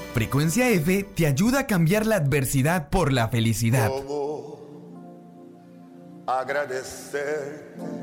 Frecuencia F te ayuda a cambiar la adversidad por la felicidad. ¿Cómo agradecerte